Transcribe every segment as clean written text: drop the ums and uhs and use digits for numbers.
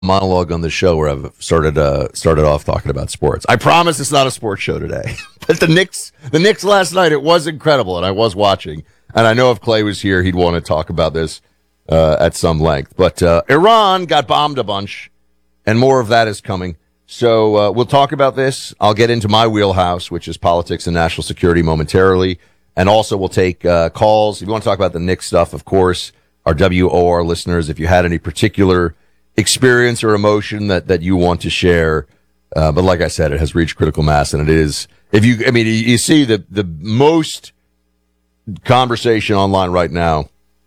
monologue on the show where I've started off talking about sports. I promise it's not a sports show today. But the Knicks last night, it was incredible, and I was watching. And I know if Clay was here, he'd want to talk about this at some length. But Iran got bombed a bunch, and more of that is coming. So we'll talk about this. I'll get into my wheelhouse, which is politics and national security momentarily. And also we'll take calls. If you want to talk about the Knicks stuff, of course, our WOR listeners, if you had any particular experience or emotion that you want to share. But like I said, it has reached critical mass, and it is, you see the most conversation online right now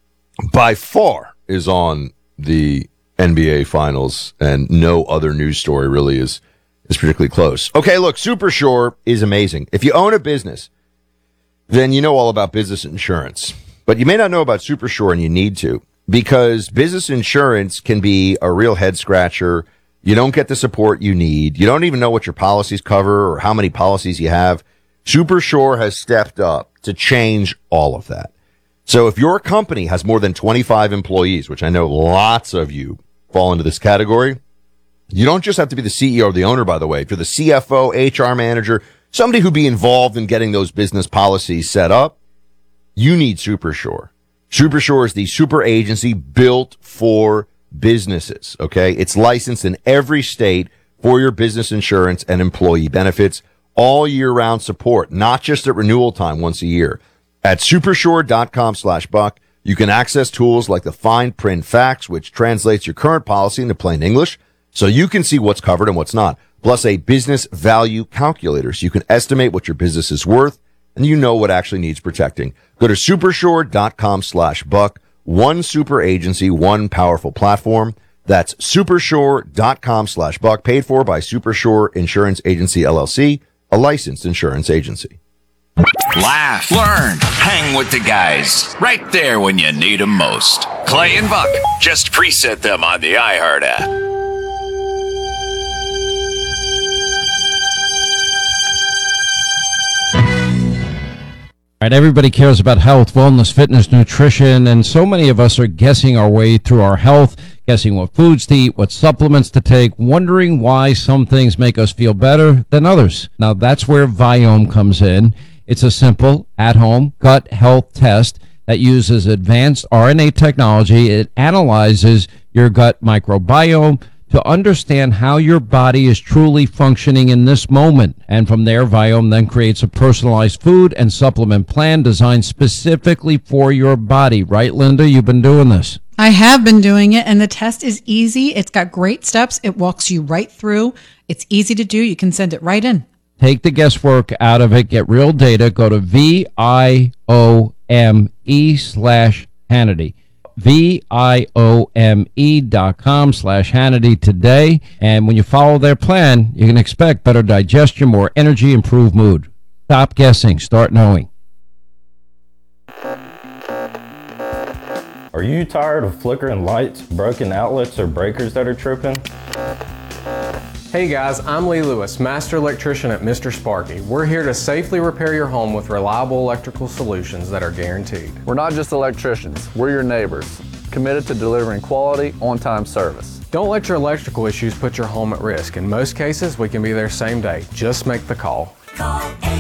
by far is on the NBA finals, and no other news story really is particularly close. Okay, look, Supershore is amazing. If you own a business, then you know all about business insurance, but you may not know about Supershore, and you need to. Because business insurance can be a real head scratcher. You don't get the support you need. You don't even know what your policies cover or how many policies you have. Supershore has stepped up to change all of that. So if your company has more than 25 employees, which I know lots of you fall into this category, you don't just have to be the CEO or the owner, by the way. If you're the CFO, HR manager, somebody who'd be involved in getting those business policies set up, you need Supershore. Supershore is the super agency built for businesses, okay? It's licensed in every state for your business insurance and employee benefits, all year-round support, not just at renewal time once a year. At supershore.com/buck, you can access tools like the fine print facts, which translates your current policy into plain English, so you can see what's covered and what's not, plus a business value calculator, so you can estimate what your business is worth, and you know what actually needs protecting. Go to supershore.com/buck. One super agency, one powerful platform. That's supershore.com/buck. Paid for by Supershore Insurance Agency, LLC, a licensed insurance agency. Laugh, learn, hang with the guys. Right there when you need them most. Clay and Buck. Just preset them on the iHeart app. Right, everybody cares about health, wellness, fitness, nutrition, and so many of us are guessing our way through our health, guessing what foods to eat, what supplements to take, wondering why some things make us feel better than others. Now, that's where Viome comes in. It's a simple, at-home gut health test that uses advanced RNA technology. It analyzes your gut microbiome to understand how your body is truly functioning in this moment. And from there, Viome then creates a personalized food and supplement plan designed specifically for your body. Right, Linda? You've been doing this. I have been doing it, and the test is easy. It's got great steps. It walks you right through. It's easy to do. You can send it right in. Take the guesswork out of it. Get real data. Go to VIOME/Hannity. VIOME.com/Hannity today. And when you follow their plan, you can expect better digestion, more energy, improved mood. Stop guessing. Start knowing. Are you tired of flickering lights, broken outlets, or breakers that are tripping? Hey guys, I'm Lee Lewis, Master Electrician at Mr. Sparky. We're here to safely repair your home with reliable electrical solutions that are guaranteed. We're not just electricians, we're your neighbors, committed to delivering quality, on-time service. Don't let your electrical issues put your home at risk. In most cases, we can be there same day. Just make the call. Call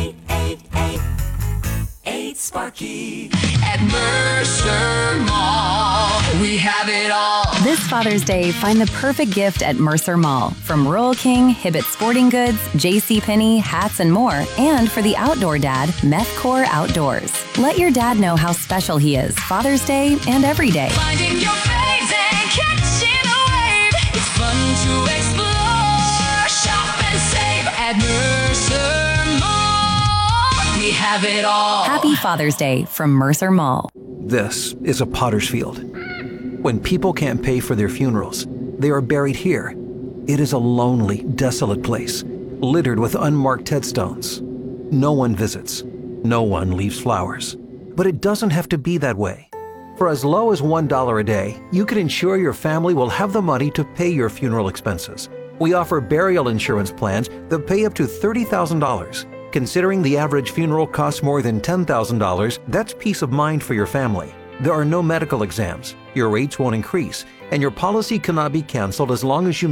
888-8-SPARKY. At Mercer Mall, we have it all. This Father's Day, find the perfect gift at Mercer Mall. From Rural King, Hibbett Sporting Goods, JCPenney, hats, and more. And for the outdoor dad, Methcore Outdoors. Let your dad know how special he is Father's Day and every day. Finding your faves and catching a wave. It's fun to explore, shop and save at Mercer Mall. We have it all. Happy Father's Day from Mercer Mall. This is a potter's field. When people can't pay for their funerals, they are buried here. It is a lonely, desolate place, littered with unmarked headstones. No one visits. No one leaves flowers. But it doesn't have to be that way. For as low as $1 a day, you can ensure your family will have the money to pay your funeral expenses. We offer burial insurance plans that pay up to $30,000. Considering the average funeral costs more than $10,000, that's peace of mind for your family. There are no medical exams, your rates won't increase, and your policy cannot be canceled as long as you